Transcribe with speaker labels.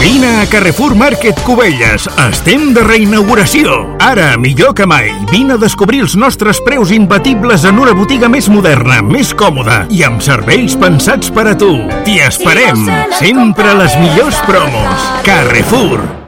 Speaker 1: Vine a Carrefour Market Cubelles. Estem de reinauguració. Ara, millor que mai, vine a descobrir els nostres preus imbatibles en una botiga més moderna, més còmoda i amb serveis pensats per a tu. T'hi esperem. Sempre les millors promos. Carrefour.